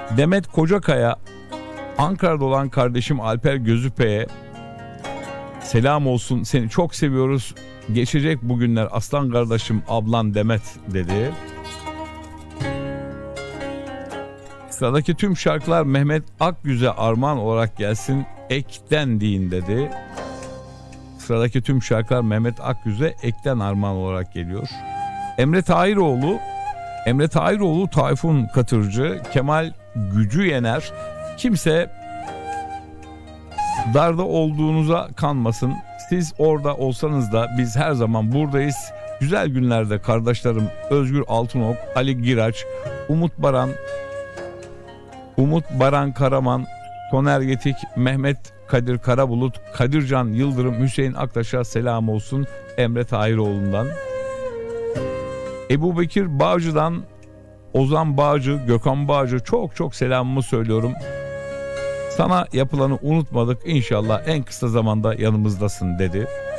Demet Kocakaya, Ankara'da olan kardeşim Alper Gözüpe'ye selam olsun, seni çok seviyoruz, geçecek bugünler aslan kardeşim ablan Demet dedi. Sıradaki tüm şarkılar Mehmet Akgüz'e armağan olarak gelsin, ekten deyin dedi. Sıradaki tüm şarkılar Mehmet Akgüz'e ekten armağan olarak geliyor. Emre Tahiroğlu, Tayfun Katırcı, Kemal Gücü Yener, kimse darda olduğunuza kanmasın. Siz orada olsanız da biz her zaman buradayız. Güzel günlerde kardeşlerim Özgür Altınok, Ali Giraç, Umut Baran Karaman, Soner Yetik, Mehmet Kadir Karabulut, Kadircan Yıldırım, Hüseyin Aktaş'a selam olsun Emre Tahiroğlu'ndan. Ebu Bekir Bağcı'dan Ozan Bağcı, Gökhan Bağcı, çok çok selamımı söylüyorum. Sana yapılanı unutmadık, İnşallah en kısa zamanda yanımızdasın dedi.